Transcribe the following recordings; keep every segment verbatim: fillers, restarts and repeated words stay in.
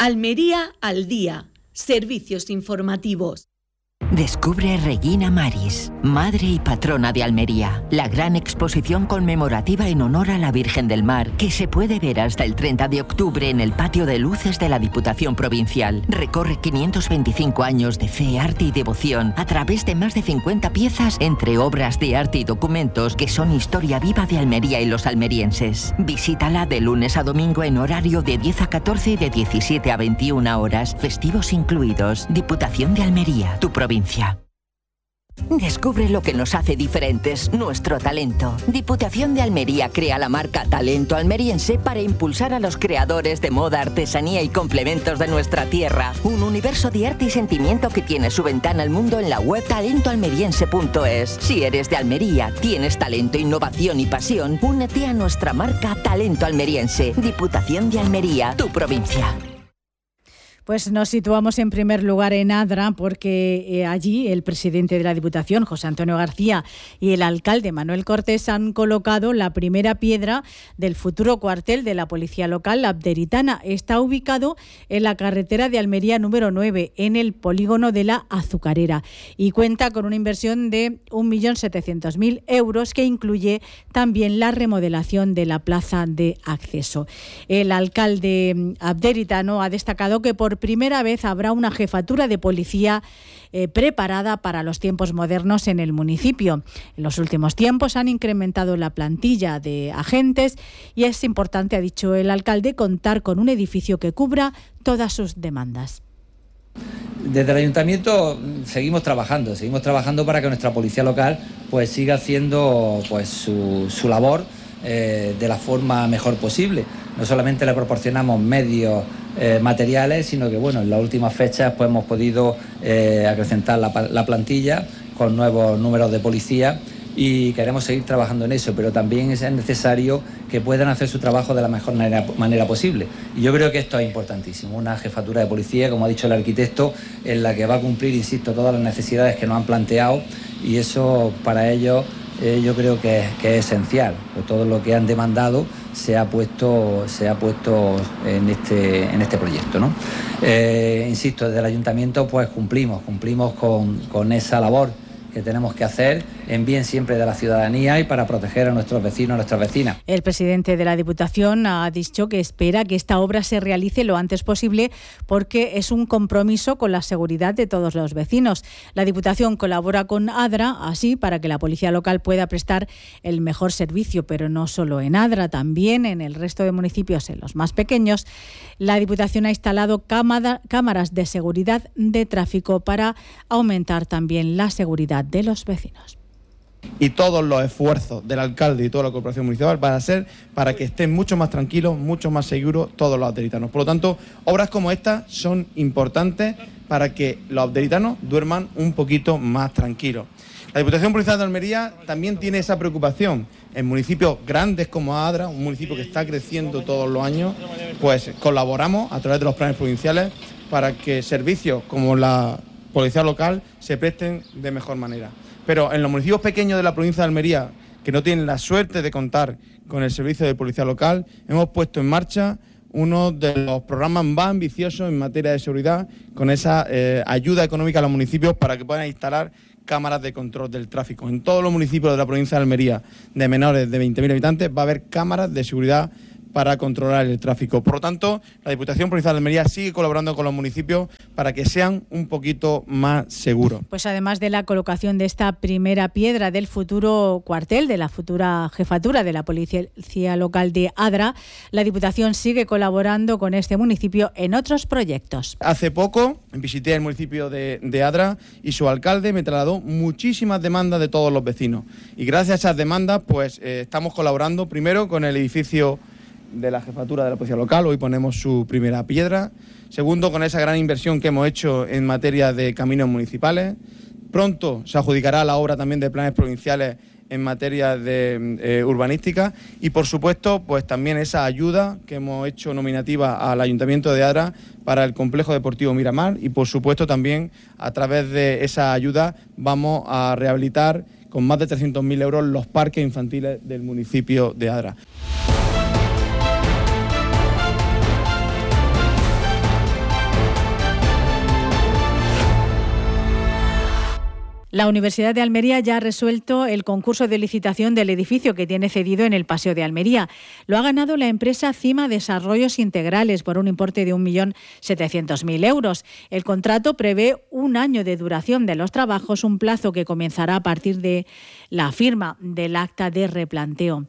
Almería al día. Servicios informativos. Descubre Regina Maris, madre y patrona de Almería, la gran exposición conmemorativa en honor a la Virgen del Mar, que se puede ver hasta el treinta de octubre en el patio de luces de la Diputación Provincial. Recorre quinientos veinticinco años de fe, arte y devoción a través de más de cincuenta piezas entre obras de arte y documentos que son historia viva de Almería y los almerienses. Visítala de lunes a domingo en horario de diez a catorce y de diecisiete a veintiuna horas, festivos incluidos. Diputación de Almería, tu provincia. Descubre lo que nos hace diferentes, nuestro talento. Diputación de Almería crea la marca Talento Almeriense para impulsar a los creadores de moda, artesanía y complementos de nuestra tierra. Un universo de arte y sentimiento que tiene su ventana al mundo en la web talento almeriense punto es. Si eres de Almería, tienes talento, innovación y pasión, únete a nuestra marca Talento Almeriense. Diputación de Almería, tu provincia. Pues nos situamos en primer lugar en Adra porque eh, allí el presidente de la Diputación, José Antonio García, y el alcalde Manuel Cortés han colocado la primera piedra del futuro cuartel de la Policía Local Abderitana. Está ubicado en la carretera de Almería número nueve, en el polígono de la Azucarera, y cuenta con una inversión de un millón setecientos mil euros que incluye también la remodelación de la plaza de acceso. El alcalde abderitano ha destacado que por primera vez habrá una jefatura de policía eh, preparada para los tiempos modernos en el municipio. En los últimos tiempos han incrementado la plantilla de agentes y es importante, ha dicho el alcalde, contar con un edificio que cubra todas sus demandas. Desde el ayuntamiento seguimos trabajando, seguimos trabajando para que nuestra policía local pues siga haciendo pues su, su labor eh, de la forma mejor posible. No solamente le proporcionamos medios eh, materiales, sino que bueno, en las últimas fechas pues hemos podido eh, acrecentar la, la plantilla con nuevos números de policía y queremos seguir trabajando en eso, pero también es necesario que puedan hacer su trabajo de la mejor manera, manera posible. Y yo creo que esto es importantísimo, una jefatura de policía, como ha dicho el arquitecto, en la que va a cumplir, insisto, todas las necesidades que nos han planteado, y eso para ellos eh, yo creo que es, que es esencial. Pues todo lo que han demandado se ha puesto, se ha puesto en este, en este proyecto, ¿no? Eh, insisto, desde el ayuntamiento pues cumplimos, cumplimos con, con esa labor que tenemos que hacer en bien siempre de la ciudadanía y para proteger a nuestros vecinos, a nuestras vecinas. El presidente de la Diputación ha dicho que espera que esta obra se realice lo antes posible porque es un compromiso con la seguridad de todos los vecinos. La Diputación colabora con Adra así para que la policía local pueda prestar el mejor servicio, pero no solo en Adra, también en el resto de municipios, en los más pequeños. La Diputación ha instalado cámara, cámaras de seguridad de tráfico para aumentar también la seguridad de los vecinos. Y todos los esfuerzos del alcalde y toda la corporación municipal van a ser para que estén mucho más tranquilos, mucho más seguros todos los abderitanos. Por lo tanto, obras como esta son importantes para que los abderitanos duerman un poquito más tranquilos. La Diputación Provincial de Almería también tiene esa preocupación. En municipios grandes como Adra, un municipio que está creciendo todos los años, pues colaboramos a través de los planes provinciales para que servicios como la policía local se presten de mejor manera. Pero en los municipios pequeños de la provincia de Almería, que no tienen la suerte de contar con el servicio de policía local, hemos puesto en marcha uno de los programas más ambiciosos en materia de seguridad, con esa eh, ayuda económica a los municipios para que puedan instalar cámaras de control del tráfico. En todos los municipios de la provincia de Almería de menores de veinte mil habitantes va a haber cámaras de seguridad para controlar el tráfico. Por lo tanto, la Diputación Provincial de Almería sigue colaborando con los municipios para que sean un poquito más seguros. Pues además de la colocación de esta primera piedra del futuro cuartel, de la futura jefatura de la Policía Local de Adra, la Diputación sigue colaborando con este municipio en otros proyectos. Hace poco visité el municipio de, de Adra y su alcalde me trasladó muchísimas demandas de todos los vecinos. Y gracias a esas demandas, pues eh, estamos colaborando primero con el edificio de la jefatura de la policía local, hoy ponemos su primera piedra. Segundo, con esa gran inversión que hemos hecho en materia de caminos municipales. Pronto se adjudicará la obra también de planes provinciales en materia de eh, urbanística y, por supuesto, pues también esa ayuda que hemos hecho nominativa al Ayuntamiento de Adra para el Complejo Deportivo Miramar y, por supuesto, también a través de esa ayuda vamos a rehabilitar con más de trescientos mil euros los parques infantiles del municipio de Adra. La Universidad de Almería ya ha resuelto el concurso de licitación del edificio que tiene cedido en el Paseo de Almería. Lo ha ganado la empresa Cima Desarrollos Integrales por un importe de un millón setecientos mil euros. El contrato prevé un año de duración de los trabajos, un plazo que comenzará a partir de la firma del acta de replanteo.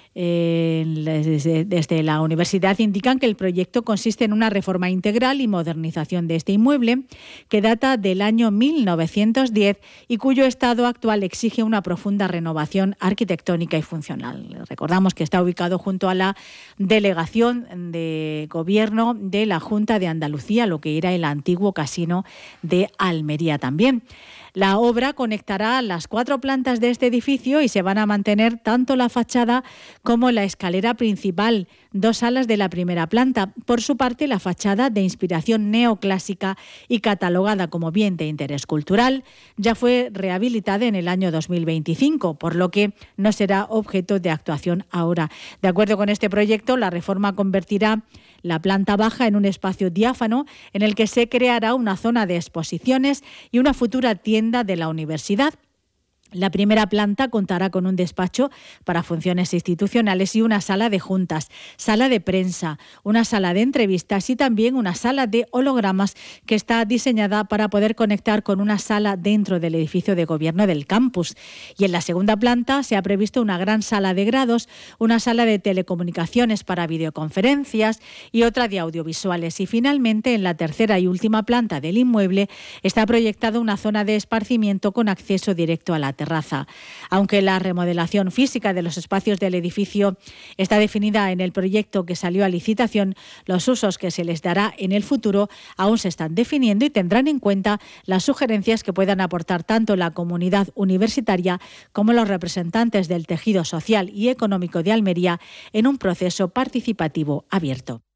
Eh, desde, desde la universidad indican que el proyecto consiste en una reforma integral y modernización de este inmueble que data del año mil novecientos diez y cuyo estado actual exige una profunda renovación arquitectónica y funcional. Recordamos que está ubicado junto a la delegación de gobierno de la Junta de Andalucía, lo que era el antiguo casino de Almería también. La obra conectará las cuatro plantas de este edificio y se van a mantener tanto la fachada como la escalera principal, dos salas de la primera planta. Por su parte, la fachada, de inspiración neoclásica y catalogada como bien de interés cultural, ya fue rehabilitada en el año dos mil veinticinco, por lo que no será objeto de actuación ahora. De acuerdo con este proyecto, la reforma convertirá la planta baja en un espacio diáfano en el que se creará una zona de exposiciones y una futura tienda de la universidad. La primera planta contará con un despacho para funciones institucionales y una sala de juntas, sala de prensa, una sala de entrevistas y también una sala de hologramas que está diseñada para poder conectar con una sala dentro del edificio de gobierno del campus. Y en la segunda planta se ha previsto una gran sala de grados, una sala de telecomunicaciones para videoconferencias y otra de audiovisuales. Y finalmente, en la tercera y última planta del inmueble está proyectada una zona de esparcimiento con acceso directo a la terraza. Aunque la remodelación física de los espacios del edificio está definida en el proyecto que salió a licitación, los usos que se les dará en el futuro aún se están definiendo y tendrán en cuenta las sugerencias que puedan aportar tanto la comunidad universitaria como los representantes del tejido social y económico de Almería en un proceso participativo abierto.